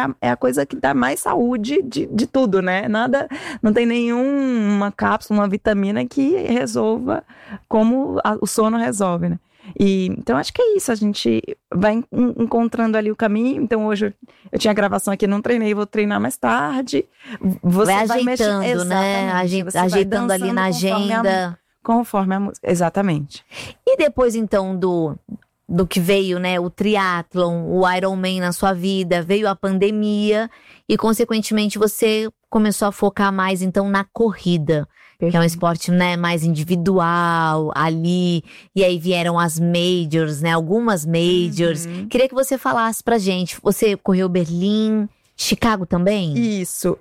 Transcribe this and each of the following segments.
é a coisa que dá mais saúde de tudo, né? Nada, não tem nenhuma cápsula, uma vitamina que resolva como o sono resolve, né? Então acho que é isso, a gente vai encontrando ali o caminho. Então hoje eu tinha gravação aqui, não treinei, vou treinar mais tarde. Você vai ajeitando, mexer, né? Ajeitando ali na agenda. Conforme a música, exatamente. E depois então do que veio, né, o triatlon, o Ironman na sua vida, veio a pandemia e consequentemente você começou a focar mais então na corrida. Que é um esporte, né, mais individual, ali. E aí vieram as majors, né? Algumas majors. Queria que você falasse pra gente. Você correu Berlim, Chicago também? Isso.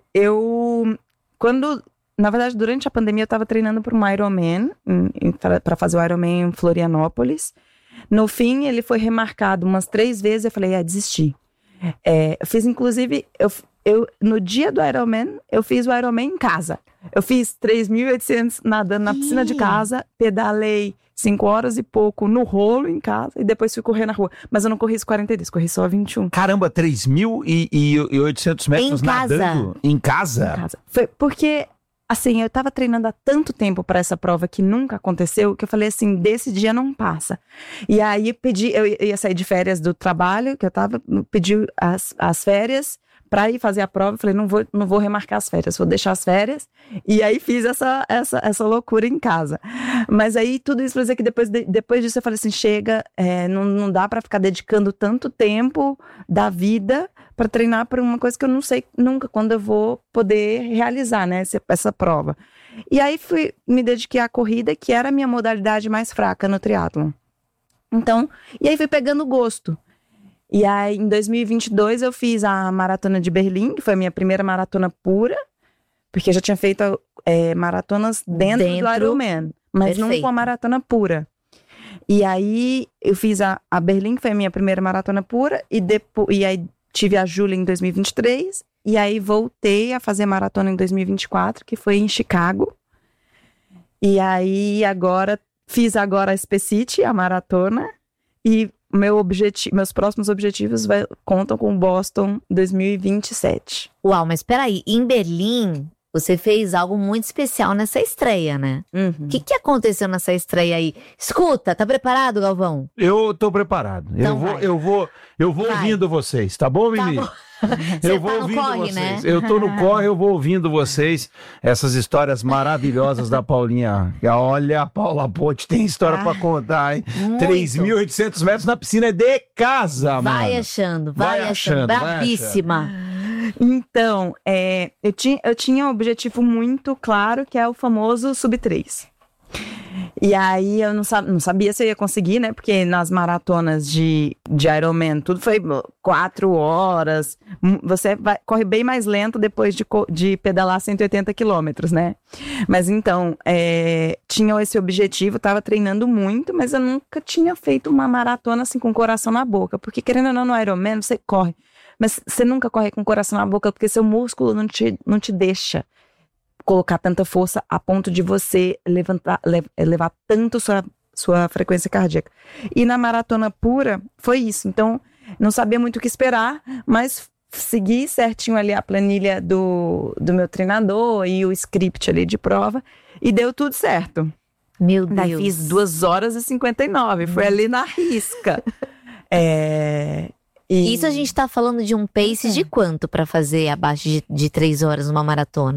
Na verdade, durante a pandemia, eu tava treinando para um Ironman, para fazer o Ironman em Florianópolis. No fim, ele foi remarcado umas 3 vezes. Eu falei, desisti. Eu fiz, inclusive, no dia do Ironman, eu fiz o Ironman em casa. Eu fiz 3.800 nadando na piscina de casa, pedalei 5 horas e pouco no rolo em casa e depois fui correr na rua. Mas eu não corri os 42, corri só 21. Caramba, 3.800 metros nadando? Em casa? Em casa. Foi porque, assim, eu tava treinando há tanto tempo para essa prova que nunca aconteceu, que eu falei assim, desse dia não passa. E aí eu ia sair de férias do trabalho, que eu pedi as férias para ir fazer a prova. Eu falei, não vou remarcar as férias, vou deixar as férias. E aí fiz essa loucura em casa. Mas aí tudo isso pra dizer que depois disso eu falei assim, chega, não dá para ficar dedicando tanto tempo da vida para treinar para uma coisa que eu não sei nunca quando eu vou poder realizar, né, essa prova. E aí me dediquei à corrida, que era a minha modalidade mais fraca no triatlon. Então, e aí fui pegando gosto. E aí, em 2022, eu fiz a Maratona de Berlim, que foi a minha primeira maratona pura, porque eu já tinha feito maratonas dentro do Ironman, mas Perfeito. nunca uma maratona pura. E aí, eu fiz a Berlim, que foi a minha primeira maratona pura, e aí tive a Júlia em 2023, e aí voltei a fazer maratona em 2024, que foi em Chicago. E aí, fiz agora a Spacity, a maratona, e meus próximos objetivos contam com Boston 2027. Uau, mas peraí, em Berlim, você fez algo muito especial nessa estreia, né? O que aconteceu nessa estreia aí? Escuta, tá preparado, Galvão? Eu tô preparado. Então eu vou ouvindo vocês, tá bom, Mimi? Tá bom. Eu Você vou tá no ouvindo corre, vocês. né? Eu tô no corre, eu vou ouvindo vocês. Essas histórias maravilhosas da Paulinha. Olha, a Paula Ponte tem história pra contar, hein? 3.800 metros na piscina de casa, mano. Vai achando. Bravíssima. Então, eu tinha um objetivo muito claro, que é o famoso Sub-3. E aí eu não sabia se eu ia conseguir, né? Porque nas maratonas de Ironman, tudo foi 4 horas. Você corre bem mais lento depois de pedalar 180 quilômetros, né? Mas então, tinha esse objetivo, tava treinando muito, mas eu nunca tinha feito uma maratona assim com o coração na boca. Porque querendo ou não, no Ironman, você corre. Mas você nunca corre com o coração na boca, porque seu músculo não te deixa colocar tanta força a ponto de você levar tanto sua frequência cardíaca. E na maratona pura, foi isso. Então, não sabia muito o que esperar, mas segui certinho ali a planilha do meu treinador e o script ali de prova, e deu tudo certo. Meu Deus. Daí fiz 2 horas e 59, foi ali na risca. Isso a gente tá falando de um pace de quanto pra fazer abaixo de 3 horas numa maratona?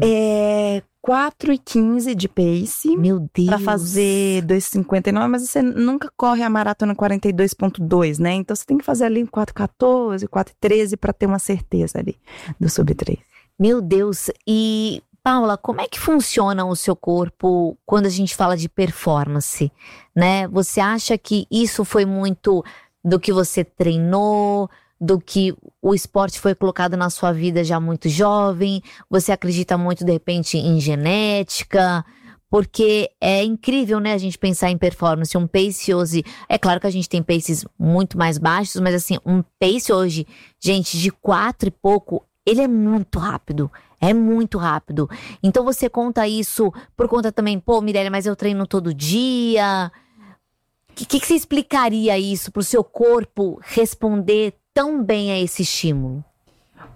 4:15 de pace. Meu Deus. Pra fazer 2:59, mas você nunca corre a maratona 42.2, né? Então você tem que fazer ali 4:14, 4:13 pra ter uma certeza ali do Sub-3. Meu Deus. E, Paula, como é que funciona o seu corpo quando a gente fala de performance, né? Você acha que isso foi muito do que você treinou, do que o esporte foi colocado na sua vida já muito jovem? Você acredita muito, de repente, em genética? Porque é incrível, né, a gente pensar em performance. Um pace hoje, é claro que a gente tem paces muito mais baixos, mas assim, um pace hoje, gente, de 4 e pouco, ele é muito rápido. É muito rápido. Então você conta isso por conta também, Mireia, mas eu treino todo dia. O que você explicaria isso pro seu corpo responder tão bem a esse estímulo?